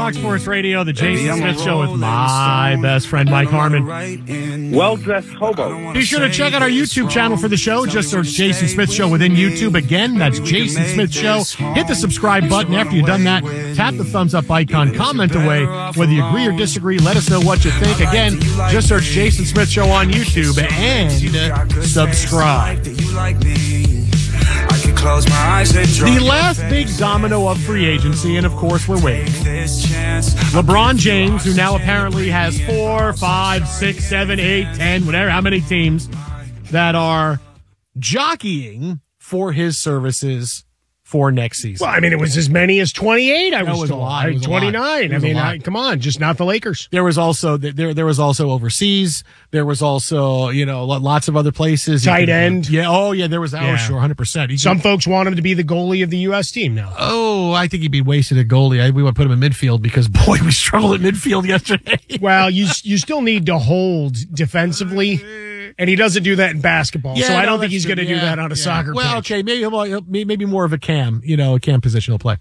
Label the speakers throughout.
Speaker 1: Fox Sports Radio, the Jason Smith Show with my best friend, Mike Harmon.
Speaker 2: Well-dressed hobo.
Speaker 1: Be sure to check out our YouTube channel for the show. Just search Jason Smith Show within YouTube. Again, that's Jason Smith Show. Hit the subscribe button. After you've done that, tap the thumbs up icon. Comment away. Whether you agree or disagree, let us know what you think. Again, just search Jason Smith Show on YouTube and subscribe. The last big domino of free agency, and of course we're waiting. LeBron James, who now apparently has 4, 5, 6, 7, 8, 10, whatever, how many teams that are jockeying for his services for next season.
Speaker 3: Well, I mean, it was as many as 28. I was
Speaker 1: a lot.
Speaker 3: 29. I mean, come on, just not the Lakers.
Speaker 1: There was also there was also overseas. There was also lots of other places.
Speaker 3: Tight end.
Speaker 1: Yeah. Oh yeah. There was. Yeah. Oh sure, 100%.
Speaker 3: Some folks want him to be the goalie of the U.S. team now.
Speaker 1: Oh, I think he'd be wasted at goalie. We would put him in midfield because boy, we struggled at midfield yesterday.
Speaker 3: Well, you still need to hold defensively. And he doesn't do that in basketball, so I don't think he's going to do that on a soccer pitch.
Speaker 1: Well, okay, maybe more of a cam, a cam positional play.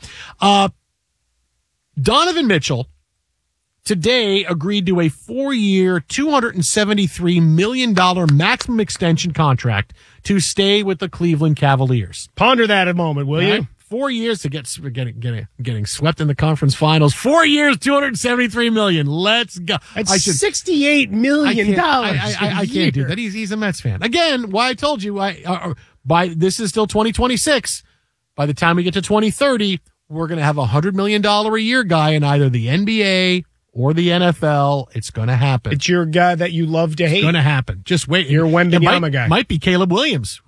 Speaker 1: Donovan Mitchell today agreed to a 4-year, $273 million maximum extension contract to stay with the Cleveland Cavaliers.
Speaker 3: Ponder that a moment, will you?
Speaker 1: 4 years to getting swept in the conference finals. 4 years, $273 million. Let's go.
Speaker 3: That's $68 million.
Speaker 1: I can't do that. He's a Mets fan. Again, why I told you, this is still 2026. By the time we get to 2030, we're going to have $100 million a year guy in either the NBA or the NFL. It's going to happen.
Speaker 3: It's your guy that you love to hate.
Speaker 1: It's going to happen. Just wait.
Speaker 3: You're Wembanyama guy.
Speaker 1: Might be Caleb Williams.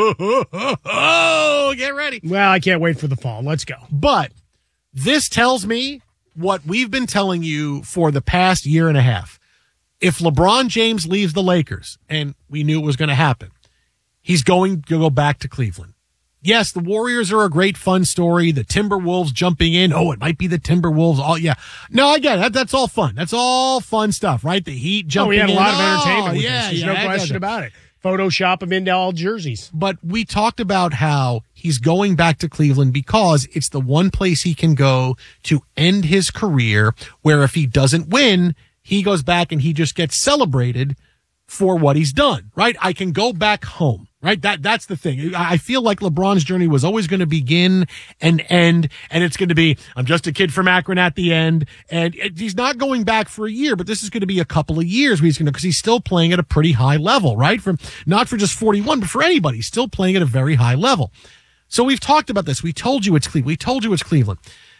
Speaker 1: Oh, get ready.
Speaker 3: Well, I can't wait for the fall. Let's go.
Speaker 1: But this tells me what we've been telling you for the past year and a half. If LeBron James leaves the Lakers, and we knew it was going to happen, he's going to go back to Cleveland. Yes, the Warriors are a great fun story. The Timberwolves jumping in. Oh, it might be the Timberwolves. Oh, yeah. No, I get it. That's all fun. That's all fun stuff, right? The Heat jumping in.
Speaker 3: We had a lot of entertainment with this. There's no question about it. Photoshop him into all jerseys.
Speaker 1: But we talked about how he's going back to Cleveland because it's the one place he can go to end his career, where if he doesn't win, he goes back and he just gets celebrated for what he's done, right? I can go back home. Right? That's the thing. I feel like LeBron's journey was always going to begin and end, and it's going to be, I'm just a kid from Akron at the end, and he's not going back for a year, but this is going to be a couple of years because he's still playing at a pretty high level, right? Not for just 41, but for anybody. He's still playing at a very high level. So we've talked about this. We told you it's Cleveland.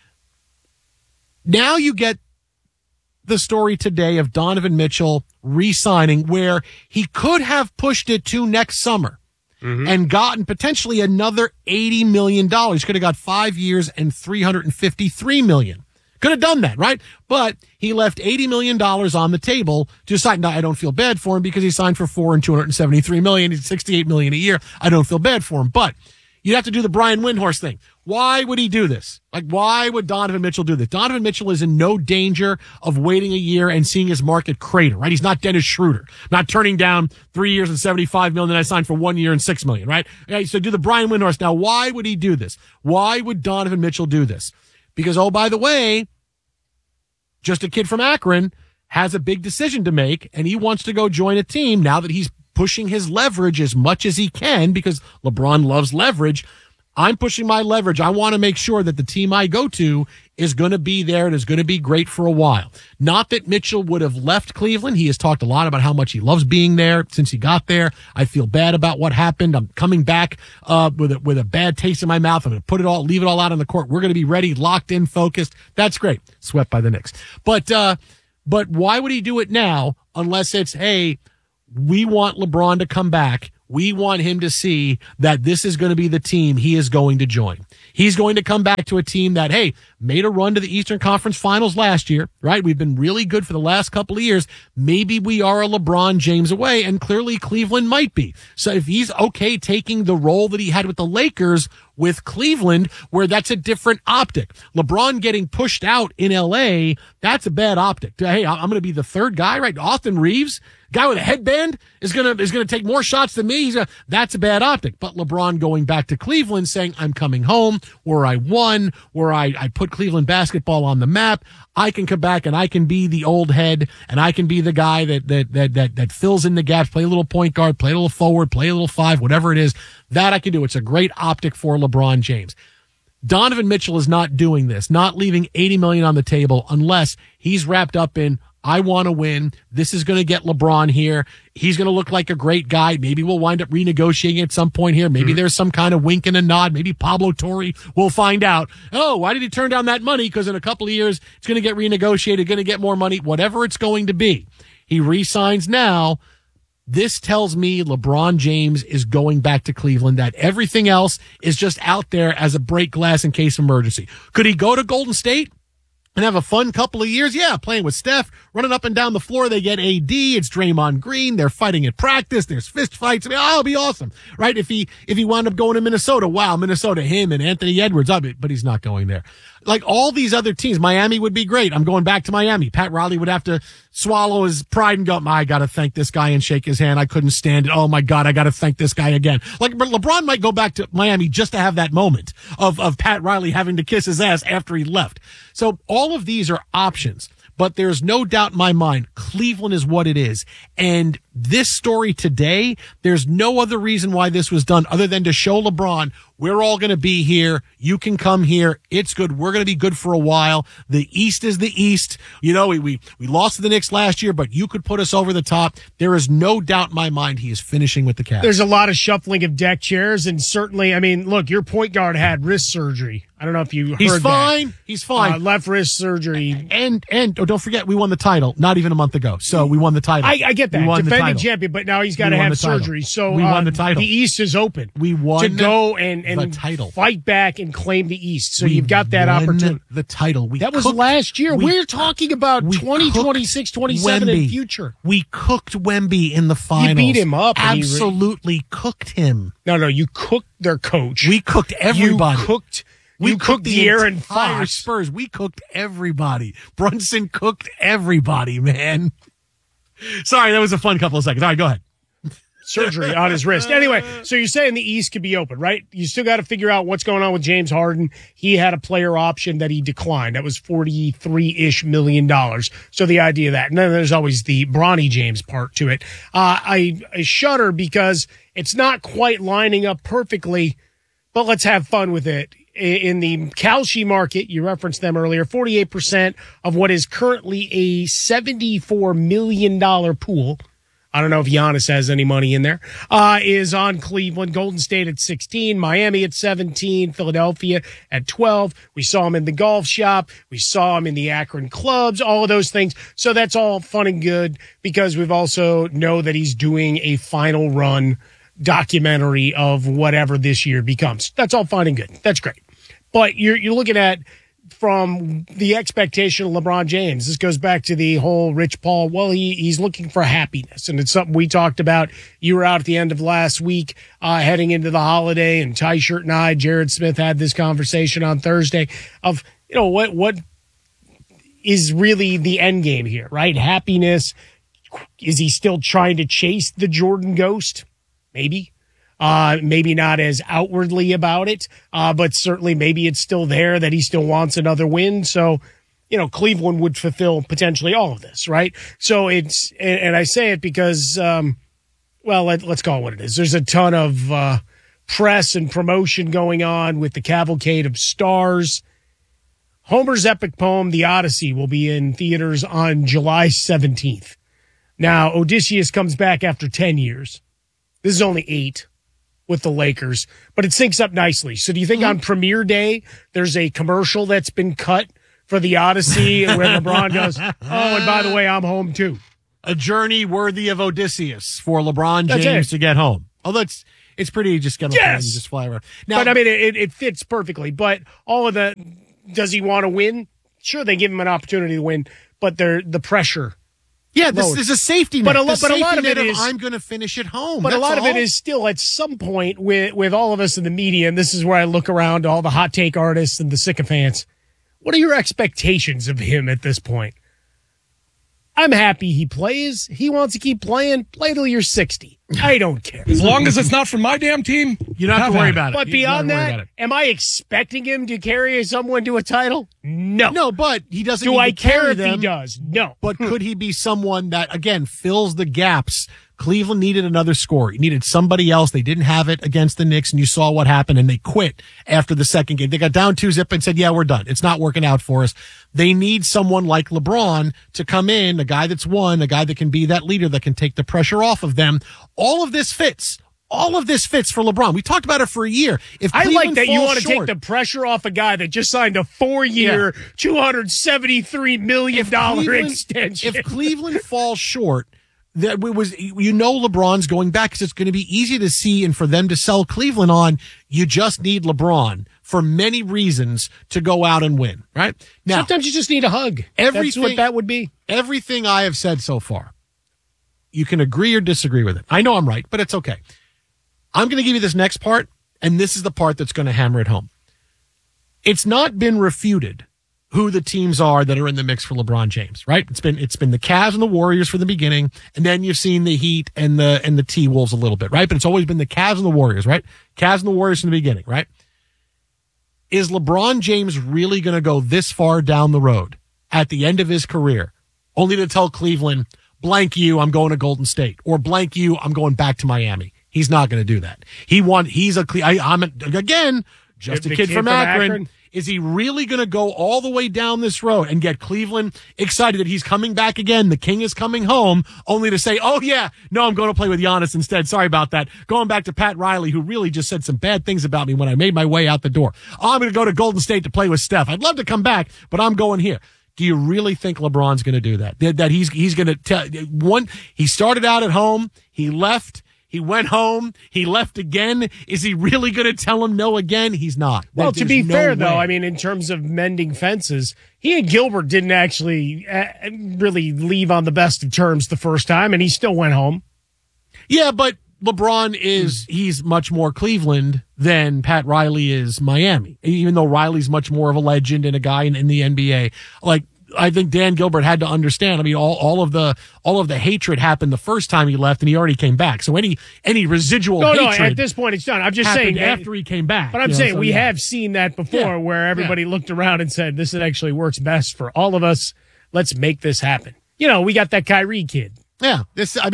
Speaker 1: Now you get the story today of Donovan Mitchell re-signing, where he could have pushed it to next summer. Mm-hmm. And gotten potentially another $80 million. Could have got 5 years and $353 million. Could have done that, right? But he left $80 million on the table to sign. Now, I don't feel bad for him because he signed for $4 and $273 million. He's $68 million a year. I don't feel bad for him. But you have to do the Brian Windhorst thing. Why would he do this? Like, why would Donovan Mitchell do this? Donovan Mitchell is in no danger of waiting a year and seeing his market crater, right? He's not Dennis Schroeder, not turning down 3 years and $75 million. I signed for 1 year and $6 million, right? Okay, so do the Brian Windhorst. Now, why would he do this? Why would Donovan Mitchell do this? Because, oh, by the way, just a kid from Akron has a big decision to make, and he wants to go join a team now that he's pushing his leverage as much as he can, because LeBron loves leverage. I'm pushing my leverage. I want to make sure that the team I go to is going to be there and is going to be great for a while. Not that Mitchell would have left Cleveland. He has talked a lot about how much he loves being there since he got there. I feel bad about what happened. I'm coming back with a bad taste in my mouth. I'm going to leave it all out on the court. We're going to be ready, locked in, focused. That's great. Swept by the Knicks. But why would he do it now unless it's, hey, we want LeBron to come back. We want him to see that this is going to be the team he is going to join. He's going to come back to a team that, hey, made a run to the Eastern Conference Finals last year, right? We've been really good for the last couple of years. Maybe we are a LeBron James away, and clearly Cleveland might be. So if he's okay taking the role that he had with the Lakers, with Cleveland, where that's a different optic. LeBron getting pushed out in LA, that's a bad optic. Hey, I'm going to be the third guy, right? Austin Reeves, guy with a headband, is going to take more shots than me. That's a bad optic. But LeBron going back to Cleveland saying, I'm coming home, where I won, where I put Cleveland basketball on the map. I can come back and I can be the old head, and I can be the guy that fills in the gaps, play a little point guard, play a little forward, play a little five, whatever it is. That I can do. It's a great optic for LeBron James. Donovan Mitchell is not doing this, not leaving $80 million on the table unless he's wrapped up in, I want to win. This is going to get LeBron here. He's going to look like a great guy. Maybe we'll wind up renegotiating at some point here. Maybe there's some kind of wink and a nod. Maybe Pablo Torre will find out. Oh, why did he turn down that money? Because in a couple of years, it's going to get renegotiated, going to get more money, whatever it's going to be. He re-signs now. This tells me LeBron James is going back to Cleveland, that everything else is just out there as a break glass in case of emergency. Could he go to Golden State and have a fun couple of years? Yeah, playing with Steph, running up and down the floor. They get AD. It's Draymond Green. They're fighting at practice. There's fist fights. I mean, it'll be awesome, right? If he wound up going to Minnesota, wow, Minnesota, him and Anthony Edwards, but he's not going there. Like all these other teams, Miami would be great. I'm going back to Miami. Pat Riley would have to swallow his pride and go, I got to thank this guy and shake his hand. I couldn't stand it. Oh my God, I got to thank this guy again. Like LeBron might go back to Miami just to have that moment of Pat Riley having to kiss his ass after he left. So all of these are options, but there's no doubt in my mind, Cleveland is what it is. And this story today, there's no other reason why this was done other than to show LeBron, we're all going to be here. You can come here. It's good. We're going to be good for a while. The East is the East. You know, we lost to the Knicks last year, but you could put us over the top. There is no doubt in my mind he is finishing with the Cavs.
Speaker 3: There's a lot of shuffling of deck chairs, and certainly, I mean, look, your point guard had wrist surgery. I don't know if you heard
Speaker 1: He's
Speaker 3: that.
Speaker 1: fine. He's fine.
Speaker 3: Left wrist surgery.
Speaker 1: And don't forget, we won the title not even a month ago. So we won the title.
Speaker 3: I get that.
Speaker 1: We won
Speaker 3: Defending
Speaker 1: the title.
Speaker 3: champion, but now he's got to have surgery. So
Speaker 1: we won the title.
Speaker 3: The East is open.
Speaker 1: We won
Speaker 3: to go and
Speaker 1: the title.
Speaker 3: Fight back and claim the East. So you've got that opportunity.
Speaker 1: The title.
Speaker 3: That was last year. We're talking about 2026, 27 in future.
Speaker 1: We cooked Wemby in the finals.
Speaker 3: You beat him up.
Speaker 1: Absolutely cooked him.
Speaker 3: No, you cooked their coach.
Speaker 1: We cooked everybody.
Speaker 3: You cooked the Aaron Fox.
Speaker 1: Spurs. We cooked everybody. Brunson cooked everybody, man. Sorry, that was a fun couple of seconds. All right, go ahead.
Speaker 3: Surgery on his wrist. Anyway, so you're saying the East could be open, right? You still got to figure out what's going on with James Harden. He had a player option that he declined. That was $43-ish million. So the idea of that. And then there's always the Bronny James part to it. I shudder because it's not quite lining up perfectly, but let's have fun with it. In the Kalshi market, you referenced them earlier, 48% of what is currently a $74 million pool. I don't know if Giannis has any money in there, is on Cleveland. Golden State at 16, Miami at 17, Philadelphia at 12. We saw him in the golf shop. We saw him in the Akron clubs, all of those things. So that's all fun and good because we've also know that he's doing a final run documentary of whatever this year becomes. That's all fine and good. That's great. But you're looking at from the expectation of LeBron James. This goes back to the whole Rich Paul. Well, he's looking for happiness, and it's something we talked about. You were out at the end of last week, heading into the holiday, and Ty Shirt and I, Jared Smith, had this conversation on Thursday of, you know, what is really the end game here, right? Happiness. Is he still trying to chase the Jordan ghost? Maybe. Maybe not as outwardly about it, but certainly maybe it's still there that he still wants another win. So, you know, Cleveland would fulfill potentially all of this, right? So it's, and I say it because, let's call it what it is. There's a ton of press and promotion going on with the Cavalcade of Stars. Homer's epic poem, The Odyssey, will be in theaters on July 17th. Now, Odysseus comes back after 10 years. This is only 8. With the Lakers, but it syncs up nicely. So do you think on premiere day, there's a commercial that's been cut for the Odyssey where LeBron goes, oh, and by the way, I'm home too.
Speaker 1: A journey worthy of Odysseus for LeBron James to get home. Although it's pretty just get on and just fly around. Now,
Speaker 3: but I mean, it fits perfectly, but all of the, does he want to win? Sure, they give him an opportunity to win, but the pressure
Speaker 1: Yeah, this is a safety net.
Speaker 3: But a lot of it is
Speaker 1: I'm going to finish at home.
Speaker 3: But a lot of it is still at some point with all of us in the media, and this is where I look around to all the hot take artists and the sycophants. What are your expectations of him at this point? I'm happy he plays. He wants to keep playing. Play till you're 60. I don't care.
Speaker 4: As long as it's not from my damn team,
Speaker 1: you don't have to worry about it.
Speaker 3: But beyond that, am I expecting him to carry someone to a title? No.
Speaker 1: No, but he doesn't
Speaker 3: Do
Speaker 1: need
Speaker 3: I
Speaker 1: to carry
Speaker 3: care if
Speaker 1: them,
Speaker 3: he does? No.
Speaker 1: But could he be someone that, again, fills the gaps? Cleveland needed another scorer. He needed somebody else. They didn't have it against the Knicks, and you saw what happened, and they quit after the second game. They got down 2-0 and said, yeah, we're done. It's not working out for us. They need someone like LeBron to come in, a guy that's won, a guy that can be that leader, that can take the pressure off of them. All of this fits. All of this fits for LeBron. We talked about it for a year. If
Speaker 3: I
Speaker 1: Cleveland
Speaker 3: like that you want to
Speaker 1: short,
Speaker 3: take the pressure off a guy that just signed a 4-year, $273 million extension.
Speaker 1: If Cleveland falls short, that was, LeBron's going back because it's going to be easy to see, and for them to sell Cleveland on, you just need LeBron for many reasons to go out and win, right? Now,
Speaker 3: sometimes you just need a hug. That's what that would be.
Speaker 1: Everything I have said so far, you can agree or disagree with it. I know I'm right, but it's okay. I'm going to give you this next part, and this is the part that's going to hammer it home. It's not been refuted who the teams are that are in the mix for LeBron James, right? It's been the Cavs and the Warriors from the beginning, and then you've seen the Heat and the T-Wolves a little bit, right? But it's always been the Cavs and the Warriors, right? Cavs and the Warriors from the beginning, right? Is LeBron James really going to go this far down the road at the end of his career, only to tell Cleveland, blank you, I'm going to Golden State, or blank you, I'm going back to Miami? He's not going to do that. I'm just a kid from Akron. Is he really going to go all the way down this road and get Cleveland excited that he's coming back again? The king is coming home, only to say, oh, yeah, no, I'm going to play with Giannis instead. Sorry about that. Going back to Pat Riley, who really just said some bad things about me when I made my way out the door. Oh, I'm going to go to Golden State to play with Steph. I'd love to come back, but I'm going here. Do you really think LeBron's going to do that? That he's going to tell one? He started out at home. He left. He went home. He left again. Is he really going to tell him no again? He's not.
Speaker 3: Well, to be fair, though, I mean, in terms of mending fences, he and Gilbert didn't actually really leave on the best of terms the first time, and he still went home.
Speaker 1: Yeah, but LeBron he's much more Cleveland than Pat Riley is Miami, even though Riley's much more of a legend and a guy in the NBA. Like, I think Dan Gilbert had to understand. I mean, all of the hatred happened the first time he left, and he already came back. So any residual hatred.
Speaker 3: No, at this point it's done. I'm just saying
Speaker 1: after he came back.
Speaker 3: But I'm saying we have seen that before, where everybody looked around and said, "This actually works best for all of us. Let's make this happen." We got that Kyrie kid.
Speaker 1: Yeah,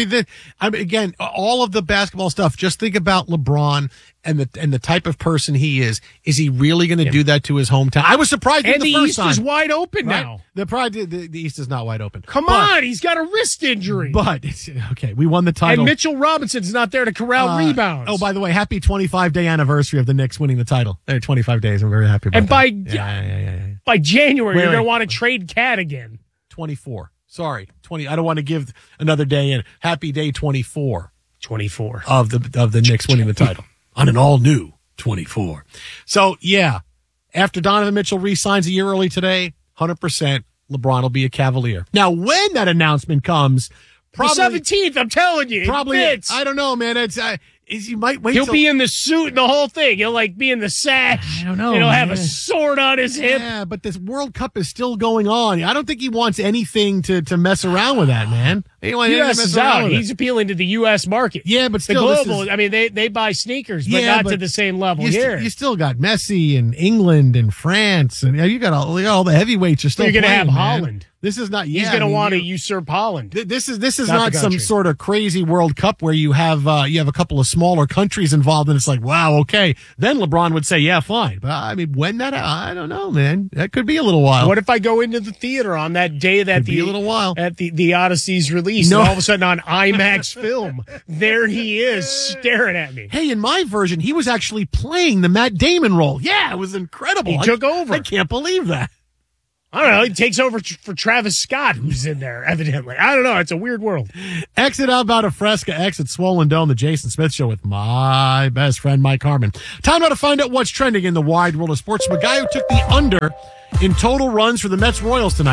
Speaker 1: again, all of the basketball stuff. Just think about LeBron and the type of person he is. Is he really going to do that to his hometown? I was surprised.
Speaker 3: And
Speaker 1: the
Speaker 3: East
Speaker 1: first
Speaker 3: is
Speaker 1: time.
Speaker 3: wide open
Speaker 1: Right?
Speaker 3: now.
Speaker 1: The East is not wide open.
Speaker 3: Come on, he's got a wrist injury.
Speaker 1: But okay, we won the title.
Speaker 3: And Mitchell Robinson's not there to corral rebounds.
Speaker 1: Oh, by the way, happy 25-day anniversary of the Knicks winning the title. They're 25 days. I'm very happy about
Speaker 3: that. By January, you're going to want to trade Cat again.
Speaker 1: 24. Sorry, 20. I don't want to give another day in. Happy day 24.
Speaker 3: 24
Speaker 1: of the Knicks winning the title on an all new 24. So yeah, after Donovan Mitchell re-signs a year early today, 100% LeBron will be a Cavalier. Now, when that announcement comes, probably
Speaker 3: the 17th. I'm telling you,
Speaker 1: probably.
Speaker 3: Fits.
Speaker 1: I don't know, man. It's you might wait.
Speaker 3: He'll be in the suit and the whole thing. He'll be in the sash.
Speaker 1: I don't know.
Speaker 3: And he'll have a sword on his hip.
Speaker 1: Yeah, but this World Cup is still going on. I don't think he wants anything to mess around with that, man.
Speaker 3: U.S. is out. He's appealing to the U.S. market.
Speaker 1: Yeah, but still,
Speaker 3: the global. They buy sneakers, but not to the same level here.
Speaker 1: You still got Messi and England and France, and you got all the heavyweights are still.
Speaker 3: You're going to have
Speaker 1: man.
Speaker 3: Holland.
Speaker 1: This is not.
Speaker 3: He's going to want to usurp Holland.
Speaker 1: This is not some sort of crazy World Cup where you have a couple of smaller countries involved, and it's like, wow, okay. Then LeBron would say, yeah, fine. But I mean, when that, I don't know, man. That could be a little while.
Speaker 3: What if I go into the theater on that day that
Speaker 1: be a little while
Speaker 3: at the Odyssey's release, and all of a sudden on IMAX film, there he is staring at me.
Speaker 1: Hey, in my version, he was actually playing the Matt Damon role. Yeah, it was incredible.
Speaker 3: He took over.
Speaker 1: I can't believe that.
Speaker 3: I don't know. He takes over for Travis Scott, who's in there, evidently. I don't know. It's a weird world.
Speaker 1: Exit Outbound of Fresca, exit Swollen Dome, the Jason Smith Show with my best friend, Mike Harmon. Time now to find out what's trending in the wide world of sports. From a guy who took the under in total runs for the Mets Royals tonight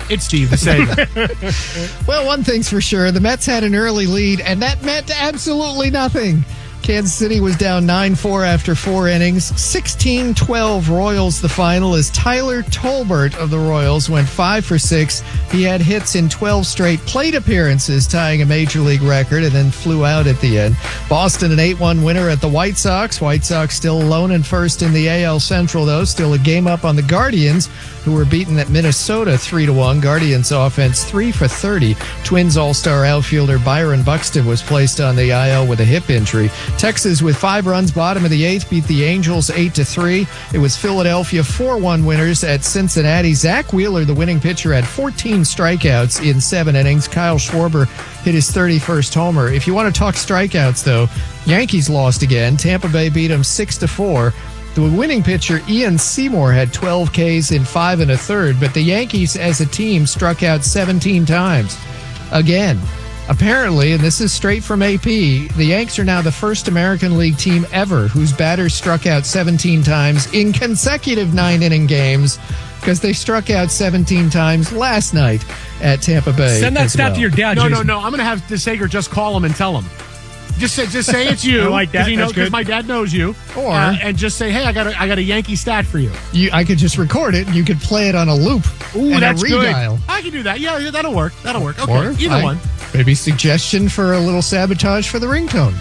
Speaker 1: It's Steve the Saver.
Speaker 5: Well, one thing's for sure. The Mets had an early lead, and that meant absolutely nothing. Kansas City was down 9-4 after 4 innings. 16-12 Royals the final as Tyler Tolbert of the Royals went 5 for 6. He had hits in 12 straight plate appearances, tying a major league record, and then flew out at the end. Boston an 8-1 winner at the White Sox. White Sox still alone in first in the AL Central, though. Still a game up on the Guardians, who were beaten at Minnesota 3-1. Guardians offense 3 for 30. Twins all-star outfielder Byron Buxton was placed on the IL with a hip injury. Texas with 5 runs bottom of the 8th beat the Angels 8-3. It was Philadelphia 4-1 winners at Cincinnati. Zach Wheeler, the winning pitcher, had 14 strikeouts in 7 innings. Kyle Schwarber hit his 31st homer. If you want to talk strikeouts, though, Yankees lost again. Tampa Bay beat them 6-4. The winning pitcher, Ian Seymour, had 12 Ks in 5 1/3, but the Yankees as a team struck out 17 times. Again, apparently, and this is straight from AP, the Yanks are now the first American League team ever whose batters struck out 17 times in consecutive 9-inning games, because they struck out 17 times last night at Tampa Bay.
Speaker 4: Send that stat to your dad,
Speaker 1: No.
Speaker 4: Jason.
Speaker 1: I'm going to have DeSager just call him and tell him. Just say it's you.
Speaker 3: I like that. That's
Speaker 1: Because
Speaker 3: good.
Speaker 1: my dad knows you.
Speaker 5: Or-
Speaker 1: and just say, hey, I got a Yankee stat for you.
Speaker 5: I could just record it, and you could play it on a loop
Speaker 1: Ooh,
Speaker 5: and
Speaker 1: that's
Speaker 5: a
Speaker 1: good.
Speaker 5: redial.
Speaker 1: I can do that. Yeah, that'll work. Okay,
Speaker 5: Or
Speaker 1: either one.
Speaker 5: Maybe suggestion for a little sabotage for the ringtone.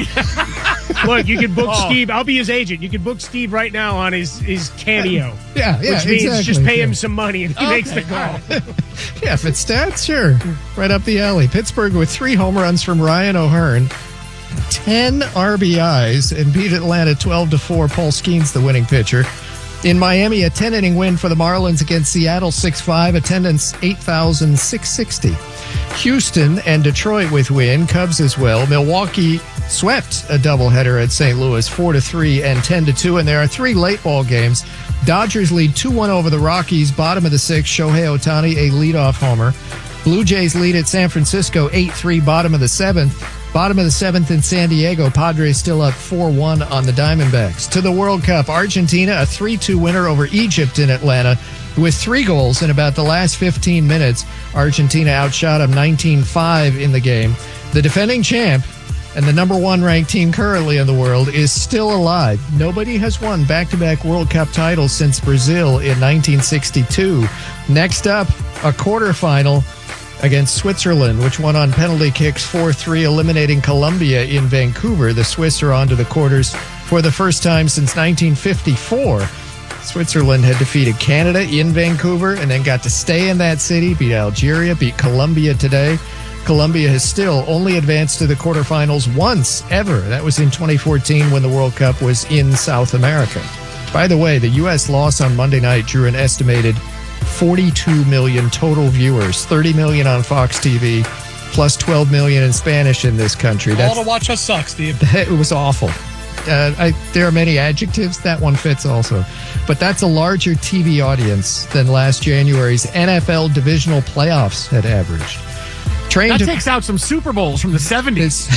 Speaker 1: Okay.
Speaker 3: Look, you can book
Speaker 1: Oh.
Speaker 3: Steve. I'll be his agent. You can book Steve right now on his Cameo.
Speaker 5: Yeah,
Speaker 3: Which means
Speaker 5: exactly.
Speaker 3: just pay him
Speaker 5: Yeah.
Speaker 3: some money and he makes the
Speaker 1: Okay,
Speaker 3: call.
Speaker 1: all right.
Speaker 5: Yeah, if it's stats, sure. Right up the alley. Pittsburgh with 3 home runs from Ryan O'Hearn, 10 RBIs, and beat Atlanta 12-4. Paul Skeens, the winning pitcher. In Miami, a 10-inning win for the Marlins against Seattle 6-5. Attendance 8,660. Houston and Detroit with win. Cubs as well. Milwaukee swept a doubleheader at St. Louis 4-3 and 10-2. And there are 3 late ball games. Dodgers lead 2-1 over the Rockies. Bottom of the 6th, Shohei Ohtani, a leadoff homer. Blue Jays lead at San Francisco 8-3. Bottom of the 7th. Bottom of the 7th in San Diego. Padres still up 4-1 on the Diamondbacks. To the World Cup, Argentina a 3-2 winner over Egypt in Atlanta with 3 goals in about the last 15 minutes. Argentina outshot them 19-5 in the game. The defending champ and the number 1 ranked team currently in the world is still alive. Nobody has won back-to-back World Cup titles since Brazil in 1962. Next up, a quarterfinal against Switzerland, which won on penalty kicks 4-3, eliminating Colombia in Vancouver. The Swiss are on to the quarters for the first time since 1954. Switzerland had defeated Canada in Vancouver and then got to stay in that city, beat Algeria, beat Colombia today. Colombia has still only advanced to the quarterfinals once ever. That was in 2014 when the World Cup was in South America. By the way, the U.S. loss on Monday night drew an estimated 42 million total viewers, 30 million on Fox TV, plus 12 million in Spanish in this country.
Speaker 4: All to watch us suck, Steve.
Speaker 5: It was awful. There are many adjectives. That one fits also. But that's a larger TV audience than last January's NFL divisional playoffs had averaged.
Speaker 1: That takes out some Super Bowls from the 70s.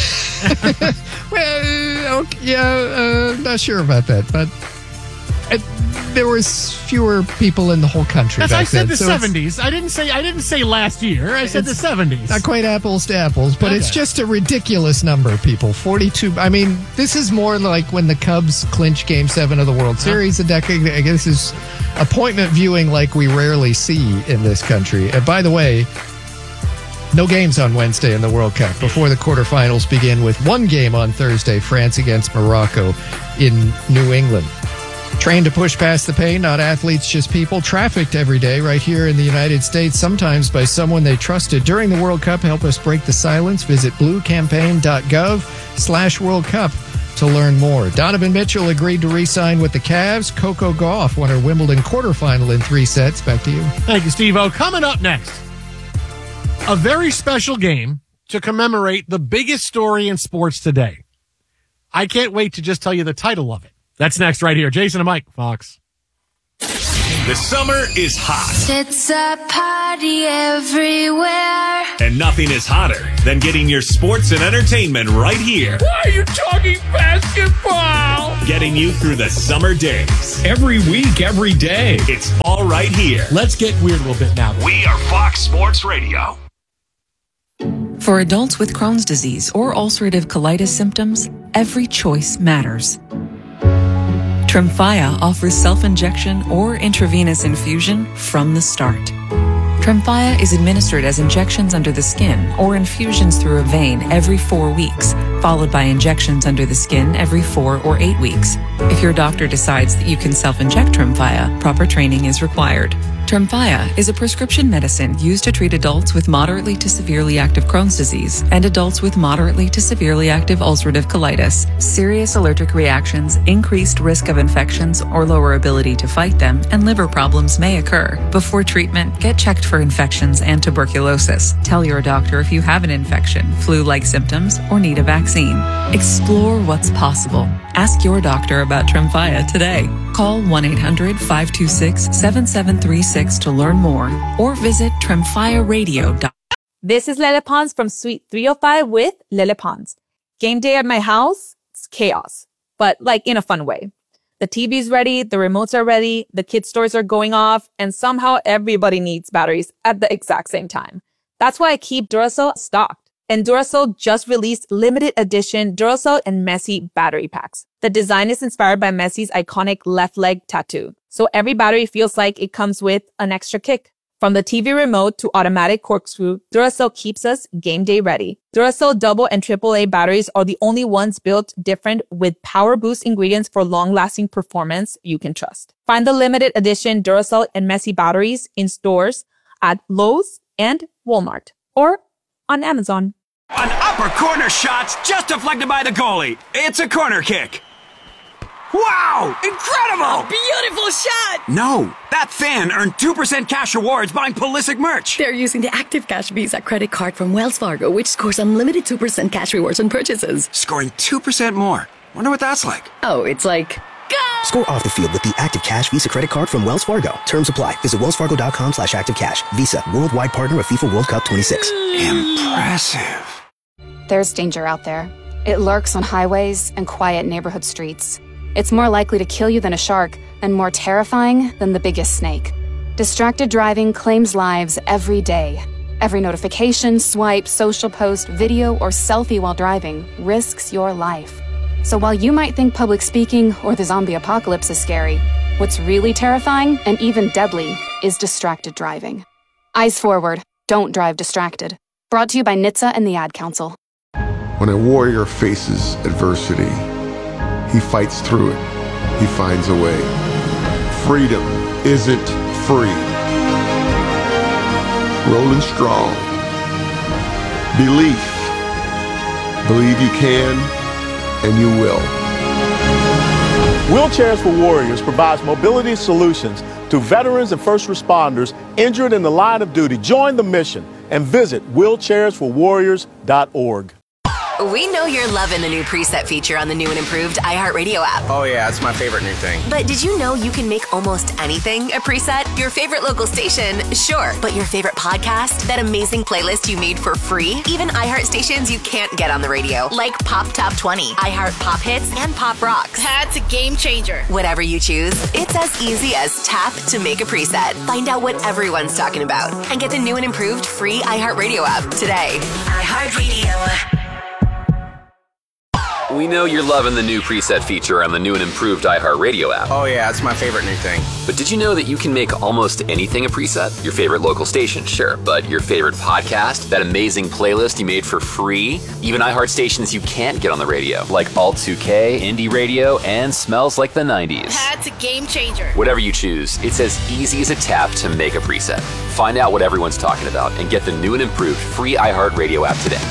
Speaker 5: Well, okay, yeah, not sure about that, but there was fewer people in the whole country
Speaker 1: As
Speaker 5: back
Speaker 1: I said,
Speaker 5: then.
Speaker 1: the
Speaker 5: so it's
Speaker 1: 70s. I didn't say last year. I said the 70s.
Speaker 5: not quite apples to apples, but it's
Speaker 1: Okay.
Speaker 5: just a ridiculous number, people. 42. I mean, this is more like when the Cubs clinched Game 7 of the World Series a decade ago. This is appointment viewing like we rarely see in this country. And by the way, no games on Wednesday in the World Cup before the quarterfinals begin with 1 game on Thursday, France against Morocco in New England. Trained to push past the pain, not athletes, just people. Trafficked every day right here in the United States, sometimes by someone they trusted. During the World Cup, help us break the silence. Visit bluecampaign.gov/World Cup to learn more. Donovan Mitchell agreed to re-sign with the Cavs. Coco Gauff won her Wimbledon quarterfinal in 3 sets. Back to you.
Speaker 1: Thank you, Steve-O. Coming up next, a very special game to commemorate the biggest story in sports today. I can't wait to just tell you the title of it. That's next right here. Jason and Mike, Fox.
Speaker 6: The summer is hot.
Speaker 7: It's a party everywhere.
Speaker 6: And nothing is hotter than getting your sports and entertainment right here.
Speaker 8: Why are you talking basketball?
Speaker 6: Getting you through the summer days.
Speaker 4: Every week, every day.
Speaker 6: It's all right here.
Speaker 1: Let's get weird a little bit now.
Speaker 6: We are Fox Sports Radio.
Speaker 9: For adults with Crohn's disease or ulcerative colitis symptoms, every choice matters. Tremfya offers self-injection or intravenous infusion from the start. Tremfya is administered as injections under the skin or infusions through a vein every 4 weeks, followed by injections under the skin every 4 or 8 weeks. If your doctor decides that you can self-inject Tremfya, proper training is required. Tremfya is a prescription medicine used to treat adults with moderately to severely active Crohn's disease and adults with moderately to severely active ulcerative colitis. Serious allergic reactions, increased risk of infections or lower ability to fight them, and liver problems may occur. Before treatment, get checked for infections and tuberculosis. Tell your doctor if you have an infection, flu-like symptoms, or need a vaccine. Explore what's possible. Ask your doctor about Tremfya today. Call 1-800-526-7736 to learn more or visit tremfyaradio.com.
Speaker 10: This is Lele Pons from Suite 305 with Lele Pons. Game day at my house, it's chaos, but like in a fun way. The TV's ready, the remotes are ready, the kids' stores are going off, and somehow everybody needs batteries at the exact same time. That's why I keep Duracell stocked. And Duracell just released limited edition Duracell and Messi battery packs. The design is inspired by Messi's iconic left leg tattoo. So every battery feels like it comes with an extra kick. From the TV remote to automatic corkscrew, Duracell keeps us game day ready. Duracell double and AAA batteries are the only ones built different with power boost ingredients for long-lasting performance you can trust. Find the limited edition Duracell and Messi batteries in stores at Lowe's and Walmart or on Amazon.
Speaker 2: An upper corner shot's just deflected by the goalie. It's a corner kick. Wow! Incredible!
Speaker 11: Beautiful shot!
Speaker 2: No, that fan earned 2% cash rewards buying Pulisic merch.
Speaker 11: They're using the Active Cash Visa credit card from Wells Fargo, which scores unlimited 2% cash rewards on purchases.
Speaker 2: Scoring 2% more. Wonder what that's like.
Speaker 11: Oh, it's like... Go!
Speaker 12: Score off the field with the Active Cash Visa credit card from Wells Fargo. Terms apply. Visit wellsfargo.com/activecash. Visa, worldwide partner of FIFA World Cup 26.
Speaker 2: Impressive.
Speaker 13: There's danger out there. It lurks on highways and quiet neighborhood streets. It's more likely to kill you than a shark, and more terrifying than the biggest snake. Distracted driving claims lives every day. Every notification, swipe, social post, video, or selfie while driving risks your life. So while you might think public speaking or the zombie apocalypse is scary, what's really terrifying and even deadly is distracted driving. Eyes forward. Don't drive distracted. Brought to you by NHTSA and the Ad Council.
Speaker 14: When a warrior faces adversity, he fights through it. He finds a way. Freedom isn't free. Rolling strong. Belief. Believe you can, and you will.
Speaker 15: Wheelchairs for Warriors provides mobility solutions to veterans and first responders injured in the line of duty. Join the mission and visit wheelchairsforwarriors.org.
Speaker 16: We know you're loving the new preset feature on the new and improved iHeartRadio app.
Speaker 17: Oh yeah, it's my favorite new thing.
Speaker 16: But did you know you can make almost anything a preset? Your favorite local station, sure. But your favorite podcast? That amazing playlist you made for free? Even iHeart stations you can't get on the radio, like Pop Top 20, iHeart Pop Hits, and Pop Rocks.
Speaker 11: That's a game changer.
Speaker 16: Whatever you choose, it's as easy as tap to make a preset. Find out what everyone's talking about and get the new and improved free iHeartRadio app today.
Speaker 18: iHeartRadio. We know you're loving the new preset feature on the new and improved iHeartRadio app.
Speaker 17: Oh yeah, it's my favorite new thing.
Speaker 18: But did you know that you can make almost anything a preset? Your favorite local station, sure. But your favorite podcast? That amazing playlist you made for free? Even iHeart stations you can't get on the radio, like Alt 2K, Indie Radio, and Smells Like the 90s.
Speaker 11: That's a game changer.
Speaker 18: Whatever you choose, it's as easy as a tap to make a preset. Find out what everyone's talking about and get the new and improved free iHeartRadio app today.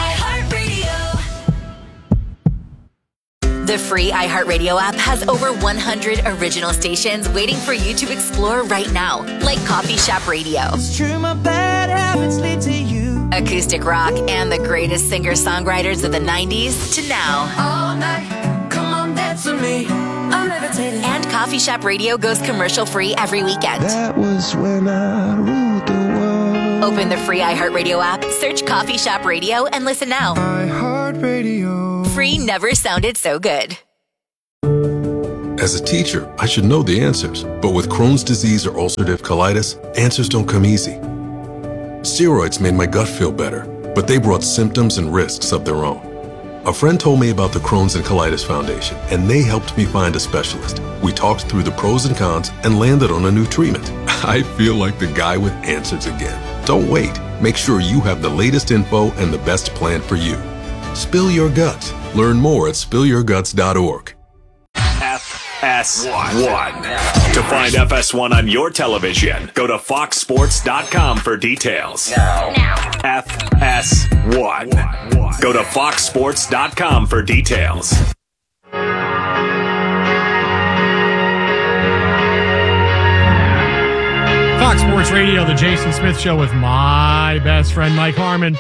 Speaker 16: The free iHeartRadio app has over 100 original stations waiting for you to explore right now, like Coffee Shop Radio,
Speaker 19: It's true, my bad habits lead to you.
Speaker 16: acoustic rock, and the greatest singer-songwriters of the 90s to now.
Speaker 19: All night, come on, dance with me.
Speaker 7: I'm levitating.
Speaker 16: And Coffee Shop Radio goes commercial-free every weekend.
Speaker 19: That was when I ruled the world.
Speaker 16: Open the free iHeartRadio app, search Coffee Shop Radio, and listen now.
Speaker 19: iHeartRadio.
Speaker 16: Free never sounded so good.
Speaker 20: As a teacher, I should know the answers, but with Crohn's disease or ulcerative colitis, answers don't come easy. Steroids made my gut feel better, but they brought symptoms and risks of their own. A friend told me about the Crohn's and Colitis Foundation, and they helped me find a specialist. We talked through the pros and cons and landed on a new treatment. I feel like the guy with answers again. Don't wait. Make sure you have the latest info and the best plan for you. Spill your guts. Learn more at spillyourguts.org.
Speaker 6: FS1. To find FS1 on your television, go to foxsports.com for details. Now. FS1. Go to foxsports.com for details.
Speaker 1: Fox Sports Radio, the Jason Smith Show with my best friend, Mike Harmon.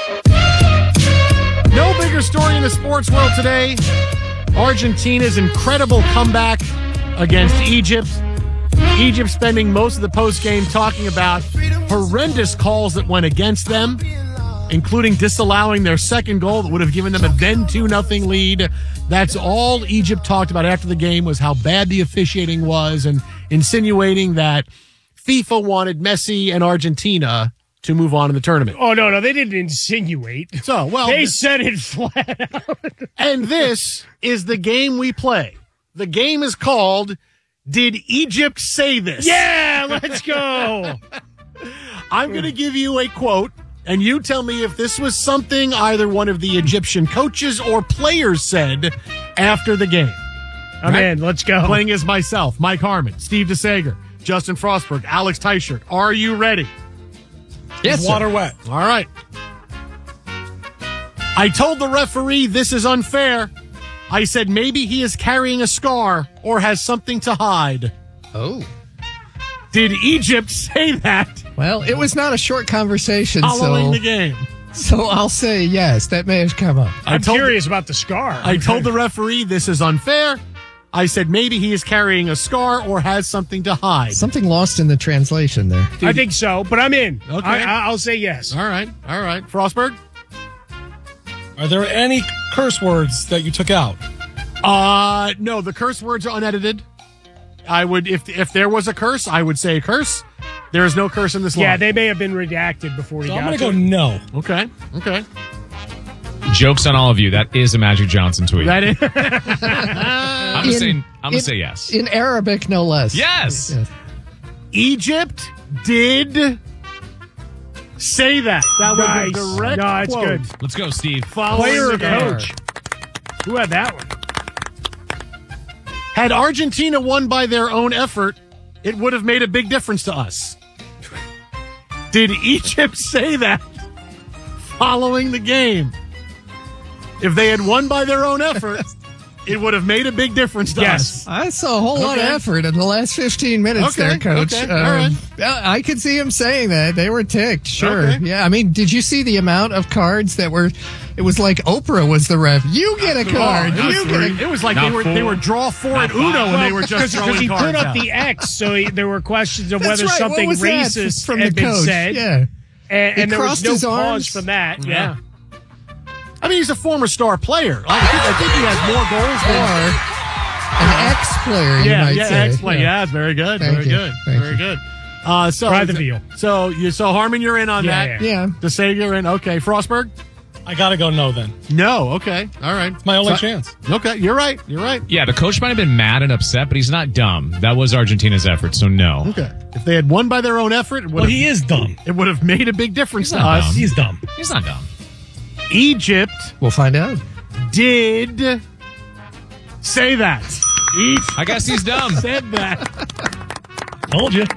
Speaker 1: No bigger story in the sports world today. Argentina's incredible comeback against Egypt. Egypt spending most of the postgame talking about horrendous calls that went against them, including disallowing their second goal that would have given them a then 2-0 lead. That's all Egypt talked about after the game, was how bad the officiating was, and insinuating that FIFA wanted Messi and Argentina to move on in the tournament.
Speaker 3: Oh, no, they didn't insinuate.
Speaker 1: So, well,
Speaker 3: they said it flat out.
Speaker 1: And this is the game we play. The game is called Did Egypt Say This?
Speaker 3: Yeah, let's go.
Speaker 1: I'm going to give you a quote, and you tell me if this was something either one of the Egyptian coaches or players said after the game.
Speaker 3: I'm in. Let's go.
Speaker 1: Playing as myself, Mike Harmon, Steve DeSager, Justin Frostberg, Alex Teichert. Are you ready?
Speaker 5: Yes,
Speaker 8: water wet.
Speaker 1: All right. I told the referee this is unfair. I said maybe he is carrying a scar or has something to hide.
Speaker 5: Oh.
Speaker 1: Did Egypt say that?
Speaker 5: Well, it was not a short conversation.
Speaker 1: Following the game.
Speaker 5: So I'll say yes, that may have come up.
Speaker 3: I'm curious about the scar.
Speaker 1: I told the referee this is unfair. I said maybe he is carrying a scar or has something to hide.
Speaker 5: Something lost in the translation there.
Speaker 3: I think so, but I'm in.
Speaker 1: Okay.
Speaker 3: I'll say yes.
Speaker 1: All right. Frostberg?
Speaker 8: Are there any curse words that you took out?
Speaker 1: No, the curse words are unedited. I would, if there was a curse, I would say a curse. There is no curse in this line.
Speaker 3: Yeah, they may have been redacted before he got
Speaker 8: I'm going
Speaker 3: to
Speaker 8: to go no.
Speaker 1: Okay.
Speaker 4: Joke's on all of you. That is a Magic Johnson tweet.
Speaker 1: That is.
Speaker 4: I'm going to say yes.
Speaker 5: In Arabic, no less.
Speaker 4: Yes.
Speaker 1: Egypt did say that. That was a direct
Speaker 3: it's
Speaker 1: quote.
Speaker 3: good.
Speaker 4: Let's go, Steve.
Speaker 3: Player or coach? Who had that one?
Speaker 1: Had Argentina won by their own effort, it would have made a big difference to us. Did Egypt say that following the game? If they had won by their own effort, it would have made a big difference to us.
Speaker 5: I saw a whole lot of effort in the last 15 minutes there, Coach.
Speaker 1: Okay. All right.
Speaker 5: I could see him saying that. They were ticked, sure.
Speaker 1: Okay.
Speaker 5: Yeah, I mean, did you see the amount of cards that were... It was like Oprah was the ref. You get a card.
Speaker 1: It was like they were draw 4 at Uno and they were just throwing cards
Speaker 3: because he put up
Speaker 1: out.
Speaker 3: the X, so there were questions of
Speaker 5: That's
Speaker 3: whether
Speaker 5: right.
Speaker 3: something
Speaker 5: What was that
Speaker 3: racist
Speaker 5: from
Speaker 3: had
Speaker 5: the
Speaker 3: been
Speaker 5: coach?
Speaker 3: said.
Speaker 5: Yeah.
Speaker 3: And there was
Speaker 5: crossed
Speaker 3: no
Speaker 5: his
Speaker 3: pause
Speaker 5: arms.
Speaker 3: from that.
Speaker 1: Yeah. I mean, he's a former star player. I think he has more goals than...
Speaker 5: Or an ex-player, you might say.
Speaker 1: Ex-player. Yeah, very good.
Speaker 5: Thank you.
Speaker 1: Very good. So
Speaker 3: Try the veal.
Speaker 1: So Harmon, you're in on that.
Speaker 5: Yeah.
Speaker 1: To say you're in. Okay, Frostberg.
Speaker 8: I got to go no then.
Speaker 1: No. Okay. All right.
Speaker 8: It's my only chance.
Speaker 1: Okay. You're right.
Speaker 4: Yeah, the coach might have been mad and upset, but he's not dumb. That was Argentina's effort, so no.
Speaker 1: Okay. If they had won by their own effort,
Speaker 8: he is dumb.
Speaker 1: It would have made a big difference to
Speaker 4: not
Speaker 1: us.
Speaker 4: dumb.
Speaker 8: He's dumb.
Speaker 4: He's not dumb.
Speaker 1: Egypt
Speaker 5: We'll find out.
Speaker 1: did say that.
Speaker 4: I guess he's dumb.
Speaker 1: Said that.
Speaker 8: Told you.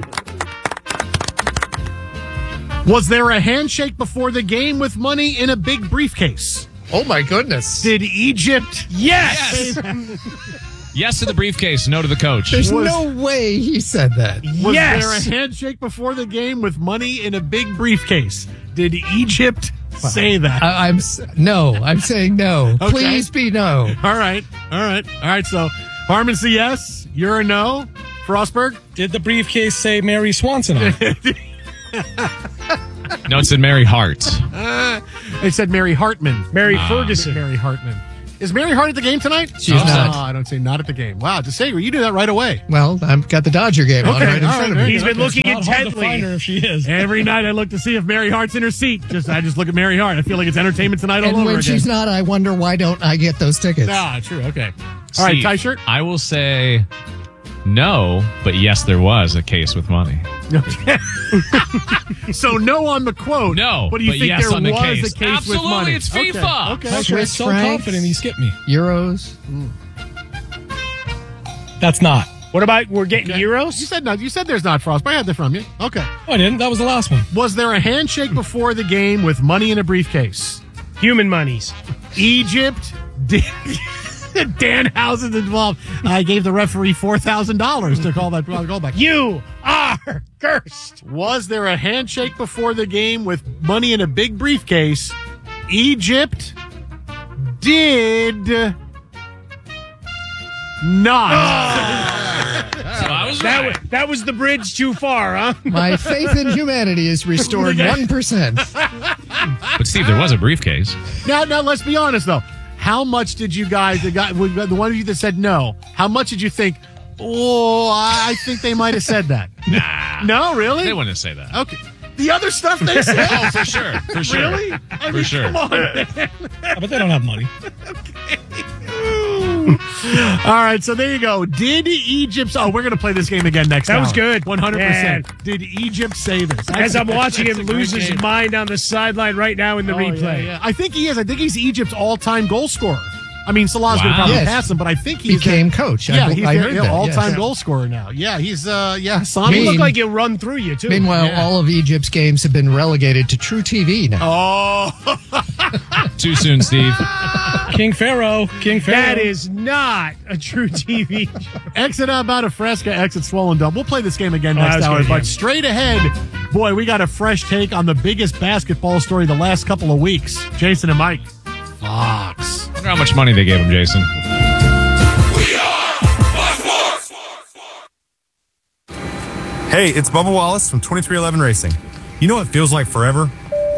Speaker 1: Was there a handshake before the game with money in a big briefcase?
Speaker 5: Oh, my goodness.
Speaker 1: Did Egypt?
Speaker 3: Yes.
Speaker 4: Yes to the briefcase, no to the coach.
Speaker 5: There's no way he said that.
Speaker 1: Was
Speaker 3: Yes.
Speaker 1: there a handshake before the game with money in a big briefcase? Did Egypt say that?
Speaker 5: I'm saying no.
Speaker 1: Okay.
Speaker 5: Please be no.
Speaker 1: All right. So Harmon's a yes. You're a no. Frostberg?
Speaker 8: Did the briefcase say Mary Swanson on it?
Speaker 4: No, it said Mary Hart.
Speaker 1: It said Mary Hartman.
Speaker 3: Mary Ferguson.
Speaker 1: Mary Hartman. Is Mary Hart at the game tonight?
Speaker 5: She's not.
Speaker 1: I don't say not at the game. Wow, DeSager, you do that right away.
Speaker 5: Well, I've got the Dodger game on right in front of me.
Speaker 3: He's been looking
Speaker 8: It's not hard to
Speaker 3: intently.
Speaker 8: find her if she is.
Speaker 1: Every night I look to see if Mary Hart's in her seat. I just look at Mary Hart. I feel like it's Entertainment Tonight all
Speaker 5: And
Speaker 1: over
Speaker 5: when
Speaker 1: again.
Speaker 5: she's not, I wonder why don't I get those tickets?
Speaker 1: True. Okay. All right, Tie Shirt.
Speaker 4: I will say no, but yes, there was a case with money.
Speaker 1: So no on the quote.
Speaker 4: No,
Speaker 1: but do you
Speaker 4: but
Speaker 1: think
Speaker 4: yes
Speaker 1: there
Speaker 4: on the
Speaker 1: was
Speaker 4: case.
Speaker 1: a case
Speaker 4: Absolutely,
Speaker 1: with money?
Speaker 4: it's FIFA.
Speaker 1: Okay.
Speaker 8: Swiss so
Speaker 5: francs,
Speaker 8: confident he skipped me.
Speaker 5: Euros.
Speaker 8: That's not.
Speaker 3: What about we're getting euros?
Speaker 1: You said no. You said there's not, Frost. I had that from you. Okay.
Speaker 8: Oh, I didn't. That was the last one.
Speaker 1: Was there a handshake before the game with money in a briefcase?
Speaker 3: Human monies.
Speaker 1: Egypt. Danhausen's involved. I gave the referee $4,000 to call that goal back.
Speaker 3: You are cursed.
Speaker 1: Was there a handshake before the game with money in a big briefcase? Egypt did not.
Speaker 4: So I was right.
Speaker 3: That was the bridge too far, huh?
Speaker 5: My faith in humanity is restored 1%.
Speaker 4: But Steve, there was a briefcase.
Speaker 1: Now, let's be honest, though. How much did you guys, the one of you that said no, how much did you think, I think they might have said that?
Speaker 4: Nah.
Speaker 1: No, really?
Speaker 4: They wouldn't say that.
Speaker 1: Okay. The other stuff they said?
Speaker 4: Oh, for sure. For sure.
Speaker 1: Really?
Speaker 4: For sure.
Speaker 1: Come on, man.
Speaker 8: But they don't have money.
Speaker 1: All right, so there you go. Did Egypt... Oh, we're going to play this game again next
Speaker 3: That
Speaker 1: hour.
Speaker 3: was good.
Speaker 1: 100%.
Speaker 3: Man.
Speaker 1: Did Egypt say this?
Speaker 3: As I'm watching him
Speaker 1: That's a
Speaker 3: lose
Speaker 1: great
Speaker 3: his
Speaker 1: game.
Speaker 3: mind on the sideline right now in the replay.
Speaker 1: Yeah. I think he is. I think he's Egypt's all-time goal scorer. I mean, Salah's going to probably
Speaker 5: Yes.
Speaker 1: pass him, but I think he's
Speaker 5: Became coach.
Speaker 1: Yeah, he's
Speaker 5: I
Speaker 1: their
Speaker 5: heard that,
Speaker 1: all-time
Speaker 5: yes.
Speaker 1: goal scorer now. Yeah, he's Sami.
Speaker 3: He looked like he'll run through you, too.
Speaker 5: Meanwhile,
Speaker 1: Yeah.
Speaker 5: all of Egypt's games have been relegated to True TV now.
Speaker 1: Oh,
Speaker 4: Too soon, Steve.
Speaker 8: King Pharaoh.
Speaker 3: That is not a true TV.
Speaker 1: exit about a Fresca, exit Swollen Dub. We'll play this game again next
Speaker 3: that's
Speaker 1: hour,
Speaker 3: good,
Speaker 1: but
Speaker 3: yeah.
Speaker 1: straight ahead, boy, we got a fresh take on the biggest basketball story the last couple of weeks. Jason and Mike. Fox.
Speaker 4: I wonder how much money they gave him, Jason.
Speaker 21: Hey, it's Bubba Wallace from 2311 Racing. You know what feels like forever?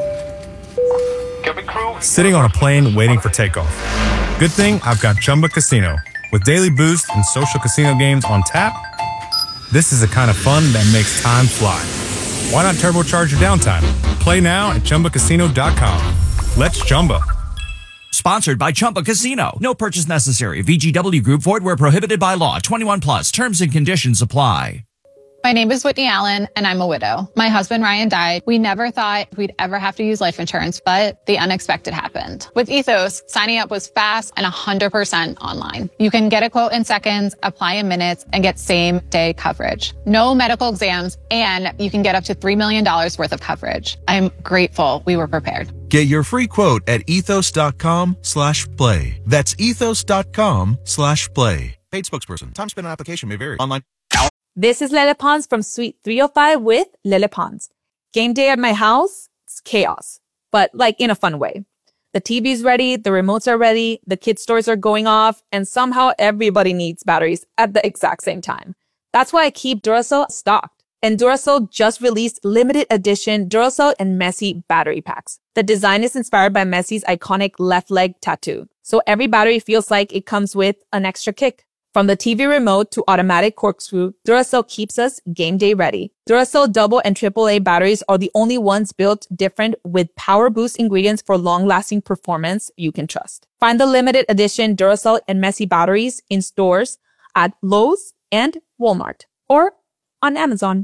Speaker 21: Sitting on a plane waiting for takeoff. Good thing I've got Chumba Casino. With daily boost and social casino games on tap, this is the kind of fun that makes time fly. Why not turbocharge your downtime? Play now at ChumbaCasino.com. Let's Chumba.
Speaker 22: Sponsored by Chumba Casino. No purchase necessary. VGW Group. Void where prohibited by law. 21 plus. Terms and conditions apply.
Speaker 23: My name is Whitney Allen, and I'm a widow. My husband, Ryan, died. We never thought we'd ever have to use life insurance, but the unexpected happened. With Ethos, signing up was fast and 100% online. You can get a quote in seconds, apply in minutes, and get same-day coverage. No medical exams, and you can get up to $3 million worth of coverage. I'm grateful we were prepared.
Speaker 24: Get your free quote at ethos.com/play. That's ethos.com/play. Paid spokesperson. Time spent on application may vary. Online.
Speaker 10: This is Lele Pons from Suite 305 with Lele Pons. Game day at my house, it's chaos, but like in a fun way. The TV's ready, the remotes are ready, the kids' toys are going off, and somehow everybody needs batteries at the exact same time. That's why I keep Duracell stocked. And Duracell just released limited edition Duracell and Messi battery packs. The design is inspired by Messi's iconic left leg tattoo, so every battery feels like it comes with an extra kick. From the TV remote to automatic corkscrew, Duracell keeps us game day ready. Duracell double and AAA batteries are the only ones built different with power boost ingredients for long-lasting performance you can trust. Find the limited edition Duracell and Messi batteries in stores at Lowe's and Walmart or on Amazon.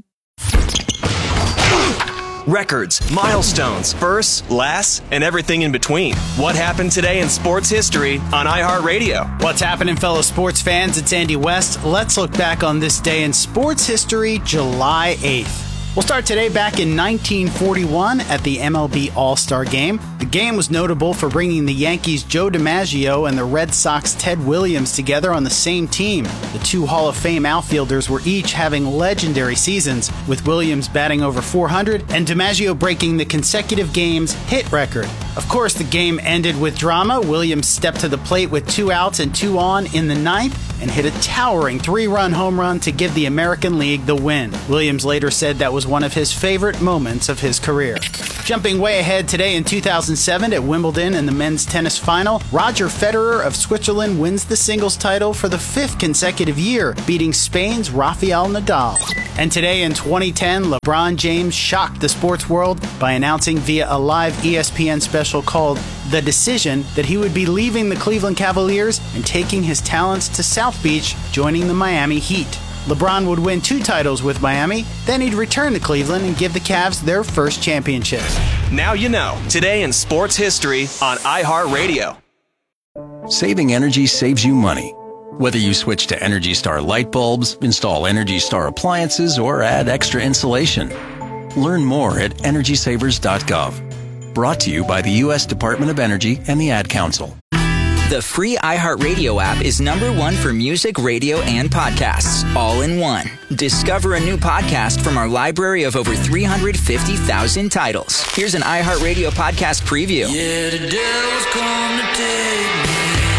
Speaker 25: Records, milestones, firsts, lasts, and everything in between. What happened today in sports history on iHeartRadio?
Speaker 26: What's happening, fellow sports fans? It's Andy West. Let's look back on this day in sports history, July 8th. We'll start today back in 1941 at the MLB All-Star Game. The game was notable for bringing the Yankees' Joe DiMaggio and the Red Sox' Ted Williams together on the same team. The two Hall of Fame outfielders were each having legendary seasons, with Williams batting over 400 and DiMaggio breaking the consecutive games hit record. Of course, the game ended with drama. Williams stepped to the plate with 2 outs and 2 on in the ninth. and hit a towering 3-run home run to give the American League the win. Williams later said that was one of his favorite moments of his career. Jumping way ahead today in 2007 at Wimbledon in the men's tennis final, Roger Federer of Switzerland wins the singles title for the 5th consecutive year, beating Spain's Rafael Nadal. And today in 2010, LeBron James shocked the sports world by announcing via a live ESPN special called The Decision that he would be leaving the Cleveland Cavaliers and taking his talents to South Beach, joining the Miami Heat. LeBron would win 2 titles with Miami, then he'd return to Cleveland and give the Cavs their first championship.
Speaker 25: Now you know. Today in sports history on iHeartRadio.
Speaker 2: Saving energy saves you money. Whether you switch to Energy Star light bulbs, install Energy Star appliances, or add extra insulation. Learn more at EnergySavers.gov. Brought to you by the U.S. Department of Energy and the Ad Council.
Speaker 9: The free iHeartRadio app is #1 for music, radio, and podcasts, all in one. Discover a new podcast from our library of over 350,000 titles. Here's an iHeartRadio podcast preview.
Speaker 12: Yeah, the devil's come to take me.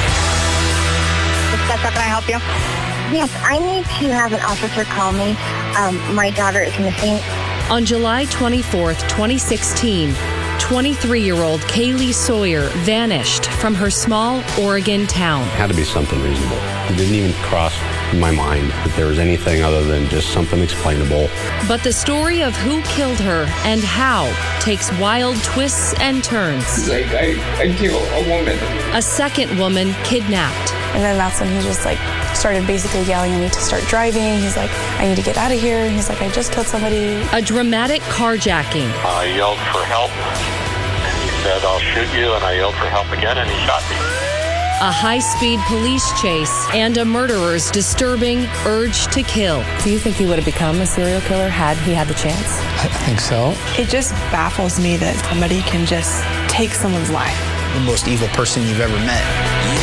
Speaker 13: Can I help you? Yes, I need to have an officer call me. My daughter is missing.
Speaker 14: On July 24th, 2016, 23-year-old Kaylee Sawyer vanished from her small Oregon town.
Speaker 15: It had to be something reasonable. It didn't even cross my mind that there was anything other than just something explainable.
Speaker 14: But the story of who killed her and how takes wild twists and turns.
Speaker 27: Like, I killed a woman.
Speaker 14: A second woman kidnapped.
Speaker 28: And then that's when he just started basically yelling at me to start driving. He's like, I need to get out of here. And he's like, I just killed somebody.
Speaker 14: A dramatic carjacking.
Speaker 29: I yelled for help, and he said, I'll shoot you. And I yelled for help again, and he shot me.
Speaker 14: A high-speed police chase and a murderer's disturbing urge to kill.
Speaker 28: Do you think he would have become a serial killer had he had the chance?
Speaker 27: I think so.
Speaker 28: It just baffles me that somebody can just take someone's life.
Speaker 26: The most evil person you've ever met.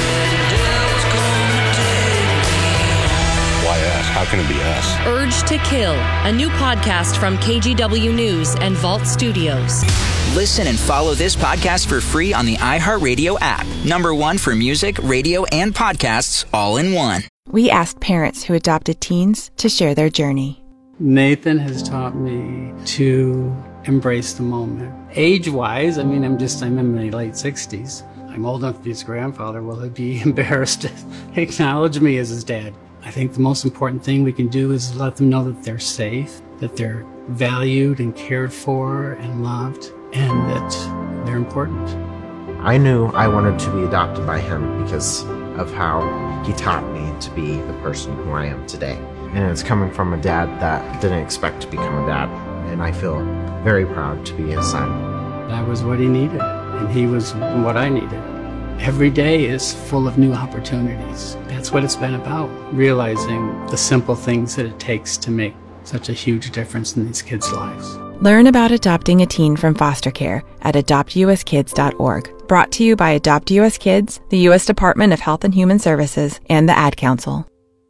Speaker 15: Why us? How can it be us?
Speaker 14: Urge to Kill, a new podcast from KGW News and Vault Studios.
Speaker 9: Listen and follow this podcast for free on the iHeartRadio app. #1 for music, radio, and podcasts, all in one.
Speaker 30: We asked parents who adopted teens to share their journey.
Speaker 31: Nathan has taught me to embrace the moment. Age-wise, I'm in my late 60s. I'm old enough to be his grandfather. Will he be embarrassed to acknowledge me as his dad? I think the most important thing we can do is let them know that they're safe, that they're valued and cared for and loved, and that they're important.
Speaker 32: I knew I wanted to be adopted by him because of how he taught me to be the person who I am today. And it's coming from a dad that didn't expect to become a dad, and I feel very proud to be his son.
Speaker 31: I was what he needed, and he was what I needed. Every day is full of new opportunities. That's what it's been about, realizing the simple things that it takes to make such a huge difference in these kids' lives.
Speaker 30: Learn about adopting a teen from foster care at adoptuskids.org. Brought to you by Adopt US Kids, the U.S. Department of Health and Human Services, and the Ad Council.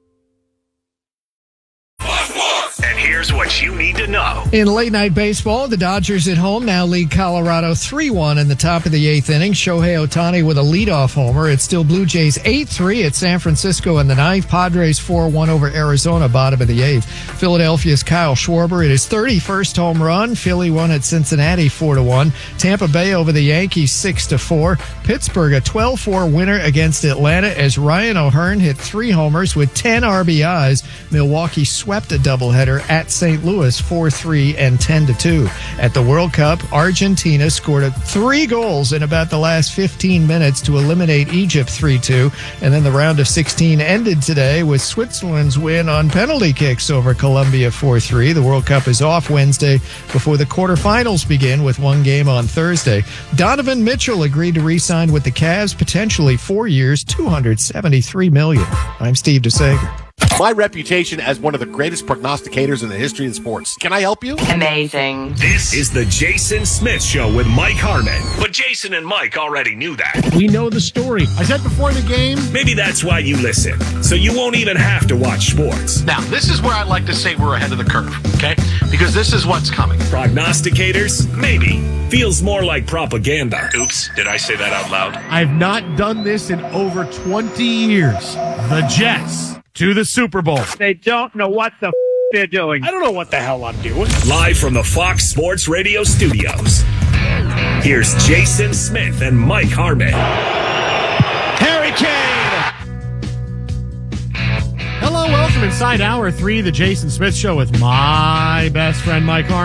Speaker 6: And here's what you need to know.
Speaker 5: In late night baseball, the Dodgers at home now lead Colorado 3-1 in the top of the 8th inning. Shohei Ohtani with a leadoff homer. It's still Blue Jays 8-3 at San Francisco in the 9th. Padres 4-1 over Arizona, bottom of the 8th. Philadelphia's Kyle Schwarber at his 31st home run. Philly won at Cincinnati 4-1. Tampa Bay over the Yankees 6-4. Pittsburgh a 12-4 winner against Atlanta as Ryan O'Hearn hit 3 homers with 10 RBIs. Milwaukee swept a doubleheader at St. Louis 4-3 and 10-2. At the World Cup, Argentina scored 3 goals in about the last 15 minutes to eliminate Egypt 3-2. And then the round of 16 ended today with Switzerland's win on penalty kicks over Colombia 4-3. The World Cup is off Wednesday before the quarterfinals begin with 1 game on Thursday. Donovan Mitchell agreed to re-sign with the Cavs, potentially 4 years, $273 million. I'm Steve DeSager.
Speaker 33: My reputation as one of the greatest prognosticators in the history of sports. Can I help you?
Speaker 6: Amazing. This is the Jason Smith Show with Mike Harmon. But Jason and Mike already knew that.
Speaker 1: We know the story. I said before the game.
Speaker 6: Maybe that's why you listen. So you won't even have to watch sports.
Speaker 33: Now, this is where I like to say we're ahead of the curve, okay? Because this is what's coming.
Speaker 6: Prognosticators? Maybe. Feels more like propaganda. Oops, did I say that out loud?
Speaker 1: I've not done this in over 20 years. The Jets to the Super Bowl.
Speaker 3: They don't know what the they're doing.
Speaker 4: I don't know what the hell I'm doing.
Speaker 6: Live from the Fox Sports Radio studios, here's Jason Smith and Mike Harmon.
Speaker 4: Harry Kane!
Speaker 1: Hello, welcome inside Hour 3, the Jason Smith Show with my best friend, Mike Harmon.